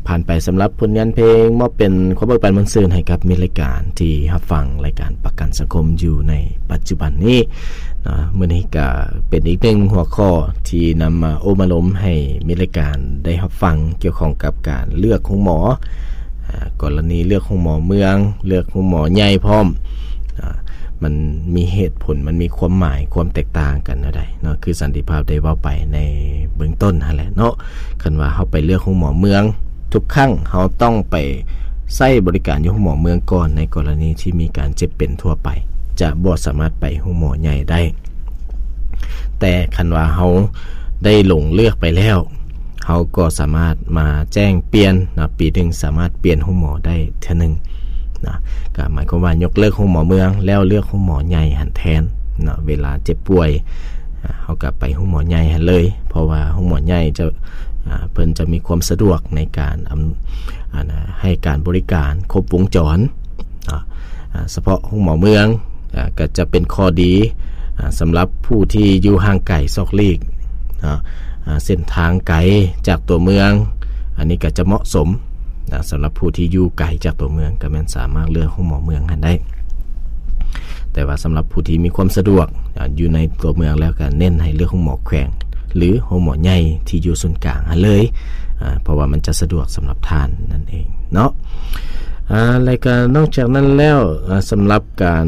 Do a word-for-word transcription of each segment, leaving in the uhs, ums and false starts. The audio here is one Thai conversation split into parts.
ผ่านไปสำหรับผลงานเพลงมอบเป็นความเบิกบานมวลซื่นให้กับมิตรรายการที่รับฟังรายการประกันสังคมอยู่ในปัจจุบันนี้นะมื้อนี้ก็เป็นอีกหนึ่งหัวข้อที่นำมาโอ้มาล้มให้มิตรรายการได้รับฟังเกี่ยวข้องกับการเลือกของหมอกรณีเลือกของหมอเมืองเลือกของหมอใหญ่พร้อมมันมีเหตุผลมันมีความหมายความแตกต่างกันเนาะได้เนาะคือสันติภาพได้เว้าไปในเบื้องต้นนั่นแหละเนาะคันว่าเฮาไปเลือกของหมอเมืองทุกครั้งเฮาต้องไปใช้บริการอยู่ของหมอเมืองก่อนในกรณีที่มีการเจ็บเป็นทั่วไปจะบ่สามารถไปของหมอใหญ่ได้แต่คันว่าเฮาได้หลงเลือกไปแล้วเฮาก็สามารถมาแจ้งเปลี่ยนนะปีนึงสามารถเปลี่ยนของหมอได้เทื่อนึงนะก็หมายความว่ายกเลิกของหมอเมืองแล้วเลือกของหมอใหญ่หันแทนนะเวลาเจ็บป่วยเฮาก็ไปของหมอใหญ่หันเลยเพราะว่าของหมอใหญ่จะเพิ่นจะมีความสะดวกในการให้การบริการครบวงจรเฉพาะของหมอเมืองก็จะเป็นข้อดีสำหรับผู้ที่อยู่ห่างไกลซอกลีกเส้นทางไกลจากตัวเมืองอันนี้ก็จะเหมาะสมนะสำหรับผู้ที่อยู่ไกลจากตัวเมืองก็แม่นสามารถเลือกของหมอเมืองได้แต่ว่าสำหรับผู้ที่มีความสะดวกอยู่ในตัวเมืองแล้วก็เน้นให้เลือกของหมอแขวงหรือของหมอใหญ่ที่อยู่ส่วนกลางเลยเพราะว่ามันจะสะดวกสำหรับทานนั่นเองเนาะอะไรก็นอกจากนั้นแล้วสำหรับการ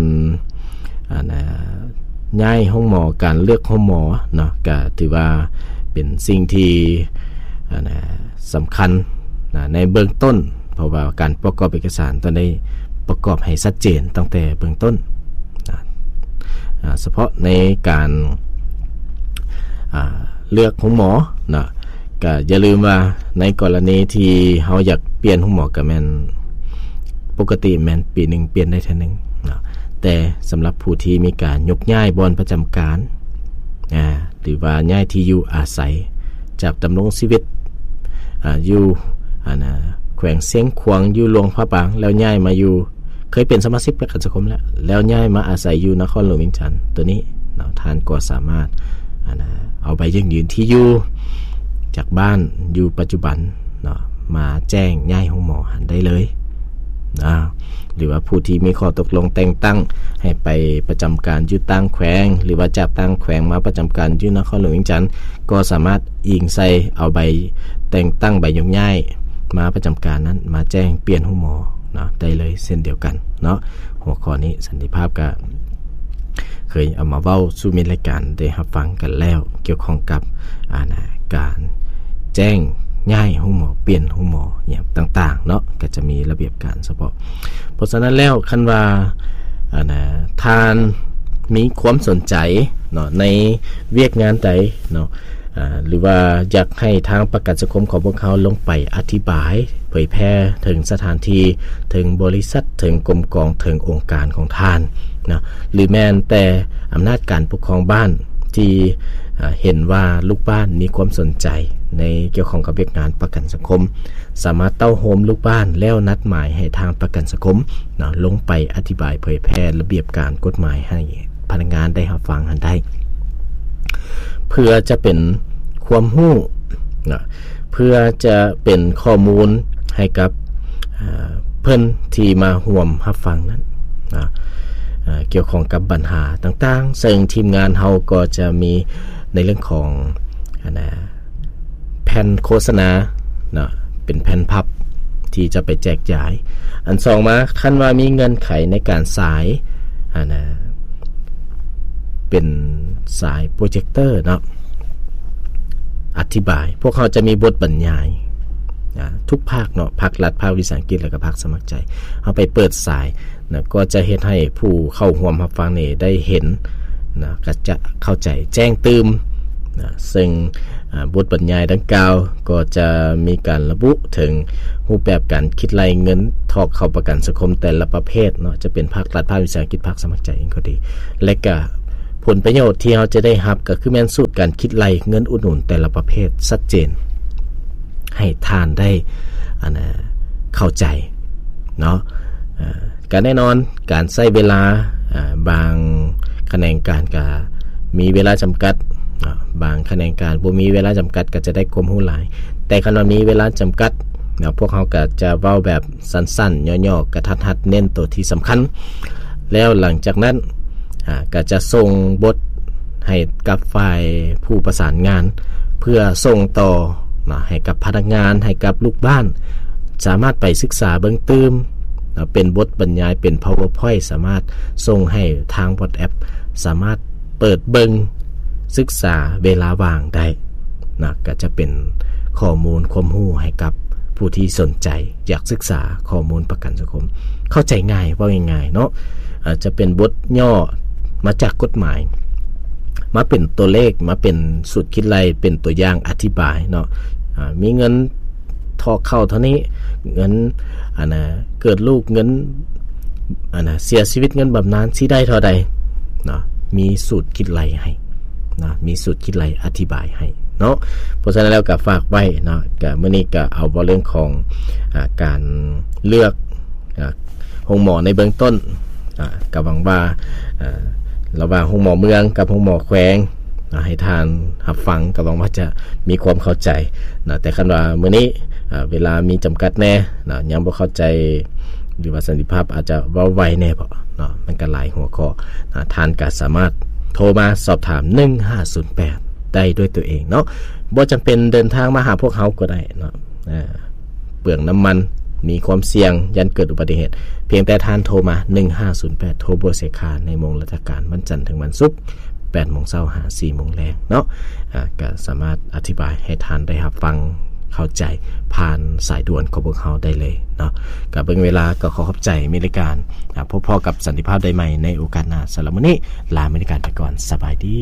ย้ายห้องหมอการเลือกห้องหมอเนาะก็ถือว่าเป็นสิ่งที่สำคัญในเบื้องต้นเพราะว่าการประกอบเอกสารต้องได้ประกอบให้ชัดเจนตั้งแต่เบื้องต้นเฉพาะในการเลือกของหมอนะก็อย่าลืมว่าในกรณีที่เฮาอยากเปลี่ยนของหมอก็แม่นปกติแม่นปีนึงเปลี่ยนได้เท่านึงนะแต่สำหรับผู้ที่มีการยกย้ายบอนประจำการอ่าหรือว่าย้ายที่อยู่อาศัยจากดำรงชีวิตอ่าอยู่อ่านะแขวงเสียงขวางอยู่หลวงพระบางแล้วย้ายมาอยู่เคยเป็นสมาชิกประกันสังคมแล้วแล้วย้ายมาอาศัยอยู่นครหลวงเวียงจันทน์ตัวนี้เนาะท่านก็สามารถอ่านะเอาใบยั่งยืนที่อยู่จากบ้านอยู่ปัจจุบันเนาะมาแจ้งย้ายห้องหมอหันได้เลยนะหรือว่าผู้ที่มีข้อตกลงแต่งตั้งให้ไปประจำการอยู่ต่างแขวงหรือว่าจากต่างแขวงมาประจำการอยู่นครหลวงเวียงจันทน์ก็สามารถอิงใส่เอาใบแต่งตั้งใบยกย้ายมาประจำการนั้นมาแจ้งเปลี่ยนห้องหมอเนาะได้เลยเช่นเดียวกันเนาะหัวข้อนี้สันติภาพก็เคยเอามาเว้าสู่มิตรรายการได้รับฟังกันแล้วเกี่ยวข้องกับอ่านะการแจ้งย้ายห้องหมอเปลี่ยนห้องหมออย่างต่างๆเนาะก็จะมีระเบียบการเฉพาะเพราะฉะนั้นแล้วคันว่าอ่านะทานมีความสนใจเนาะในเวียกงานใดเนาะอ่าหรือว่าอยากให้ทางประกันสังคมของพวกเขาลงไปอธิบายเผยแพร่ถึงสถานที่ถึงบริษัทถึงกรมกองถึงองค์การของท่านนะหรือแม้แต่อำนาจการปกครองบ้านที่เห็นว่าลูกบ้านมีความสนใจในเกี่ยวข้องกับเวียกงานประกันสังคมสามารถเต้าโฮมลูกบ้านแล้วนัดหมายให้ทางประกันสังคมนะลงไปอธิบายเผยแพร่ระเบียบการกฎหมายให้พนักงานได้รับฟังกันได้เพื่อจะเป็นความรู้นะเพื่อจะเป็นข้อมูลให้กับเพิ่นที่มาร่วมรับฟังนั้นนะเกี่ยวข้องกับปัญหาต่างๆซึ่งทีมงานเฮาก็จะมีในเรื่องของนะแผ่นโฆษณานะเป็นแผ่นพับที่จะไปแจกจ่ายอันสองมาคันว่ามีเงื่อนไขในการสายนะเป็นสายโปรเจคเตอร์เนาะอธิบายพวกเขาจะมีบทบรรยายนะทุกภาคเนาะภาครัฐภาควิสาหกิจแล้วก็ภาคสมัครใจเอาไปเปิดสายนะก็จะเฮ็ดให้ผู้เข้าร่วมรับฟังนี่ได้เห็นนะก็จะเข้าใจแจ้งตืมนะซึ่งบทบรรยายดังกล่าวก็จะมีการระบุถึงรูปแบบการคิดรายเงินทอกเข้าประกันสังคมแต่ละประเภทเนาะจะเป็นภาครัฐภาควิสาหกิจภาคสมัครใจเองก็ดีและก็ผลประโยชน์ที่เราจะได้รับก็คือแม่นสูตรการคิดรายเงินอุดหนุนแต่ละประเภทชัดเจนให้ทานได้อันเข้าใจเนาะการแน่นอนการใช้เวลาบางแขนงการก็มีเวลาจำกัดบางแขนงการบ่มีเวลาจำกัดก็จะได้ความรู้หลายแต่คันว่ามีเวลาจำกัดเนาะพวกเฮาก็จะเว้าแบบสั้นๆย่อๆกระทัดรัดเน้นตัวที่สำคัญแล้วหลังจากนั้นอ่าก็จะส่งบทให้กับฝ่ายผู้ประสานงานเพื่อส่งต่อนะให้กับพนักงานให้กับลูกบ้านสามารถไปศึกษาเบิ่งเติมนะเป็นบทบรรยายเป็น PowerPoint สามารถส่งให้ทาง WhatsApp สามารถเปิดเบิ่งศึกษาเวลาว่างได้นะก็จะเป็นข้อมูลความรู้ให้กับผู้ที่สนใจอยากศึกษาข้อมูลประกันสังคมเข้าใจง่ายว่าง่ายๆเนาะอาจจะเป็นบทย่อมาจากกฎหมายมาเป็นตัวเลขมาเป็นสูตรคิดไรเป็นตัวอย่างอธิบายเนาะมีเงินทอเข้าเท่านี้เงินอันน่ะเกิดลูกเงินอันน่ะเสียชีวิตเงินบำนาญสิได้เท่าใดเนาะมีสูตรคิดไรให้นะมีสูตรคิดไรอธิบายให้เนาะเพราะฉะนั้นแล้วก็ฝากไว้เนาะก็มื้อนี้ก็เอาเรื่องของอ่าการเลือกอ่าโรงหมอในเบื้องต้นอ่าก็หวังว่าอ่าระหว่างโรงหมอเมืองกับโรงหมอแขวงนะให้ทานรับฟังก็หวังว่าจะมีความเข้าใจนะแต่คันว่ามื้อนี้อ่าเวลามีจำกัดแน่นะยังบ่เข้าใจหรือว่าสันติภาพอาจจะเว้าไวแน่บ่เนาะมันก็หลายหัวข้อนะท่านก็สามารถโทรมาสอบถามหนึ่งห้าศูนย์แปดได้ด้วยตัวเองเนาะบ่จำเป็นเดินทางมาหาพวกเฮาก็ได้เนาะอ่าเปลืองน้ำมันมีความเสี่ยงยันเกิดอุบัติเหตุเพียงแต่ท่านโทรมาหนึ่งห้าศูนย์แปดโทรบ่เสียค่าในโมงราชการวันจันทร์ถึงวันศุกร์ แปดโมงเช้า ห้า สี่โมงแลงเนาะอ่าก็สามารถอธิบายให้ท่านได้รับฟังเข้าใจผ่านสายด่วนของพวกเฮาได้เลยเนาะกับเบิ่งเวลาก็ขอขอบใจมีรายการอ่าพบพอกับสันติภาพได้ใหม่ในโอกาสหน้าสำหรับมื้อนี้ลามีรายการไปก่อนสบายดี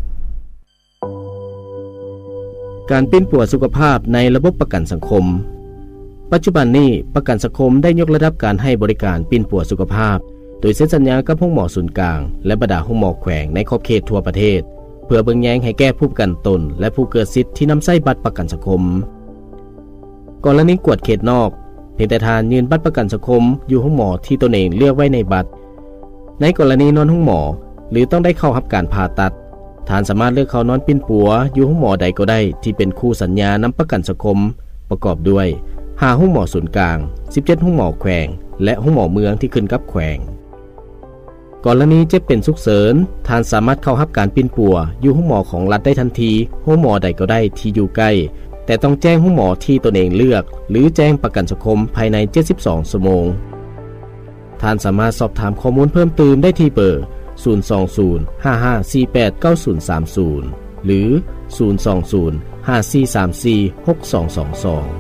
การปิ้นปัวสุขภาพในระบบประกันสังคมปัจจุบันนี้ประกันสังคมได้ยกระดับการให้บริการปิ้นปัวสุขภาพโดยเซ็นสัญญากับโรงหมอศูนย์กลางและบรรดาโรงหมอแขวงในขอบเขตทั่วประเทศเพื่อเบิ่งแยงให้แก้ผู้ประกันตนและผู้เกิดสิทธิ์ที่นำใช้บัตรประกันสังคมกรณีกวดเขตนอกเพียงแต่ทานยืนบัตรประกันสังคมอยู่โรงหมอที่ตนเองเลือกไว้ในบัตรในกรณีนอนโรงหมอหรือต้องได้เข้ารับการผ่าตัดท่านสามารถเลือกเข้านอนปิ้นปัวอยู่โรงหมอใดก็ได้ที่เป็นคู่สัญญานำประกันสังคมประกอบด้วยห้าโรงหมอศูนย์กลางสิบเจ็ดโรงหมอแขวงและโรงหมอเมืองที่ขึ้นกับแขวงกรณีเจ็บเป็นฉุกเฉินท่านสามารถเข้ารับการปิ้นปัวอยู่โรงหมอของรัฐได้ทันทีโรงหมอใดก็ได้ที่อยู่ใกล้แต่ต้องแจ้งโรงหมอที่ตนเองเลือกหรือแจ้งประกันสังคมภายในเจ็ดสิบสองชั่วโมงท่านสามารถสอบถามข้อมูลเพิ่มเติมได้ที่เบอร์ศูนย์ สอง ศูนย์ ห้า ห้า สี่ แปด เก้า ศูนย์ สาม ศูนย์หรือศูนย์ สอง ศูนย์ ห้า สี่ สาม สี่ หก สอง สอง สอง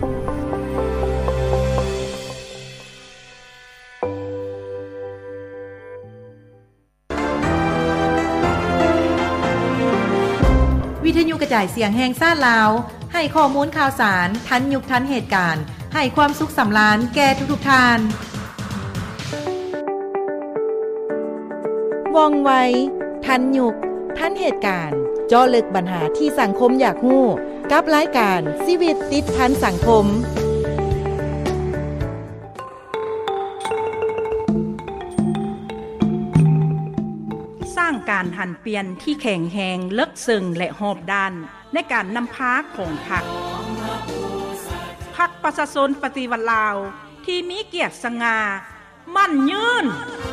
วิทยุกระจายเสียงแห่งชาติลาวให้ข้อมูลข่าวสารทันยุคทันเหตุการณ์ให้ความสุขสำราญแก่ทุกๆท่านว่องไวทันยุคทันเหตุการณ์เจาะลึกปัญหาที่สังคมอยากรู้กับรายการชีวิตติดทันสังคมสร้างการหันเปลี่ยนที่แข็งแรงเลิกซึ้งและรอบด้านในการนำพาของพรรคพรรคประชาชนปฏิวัติลาวที่มีเกียรติสง่ามั่นยืน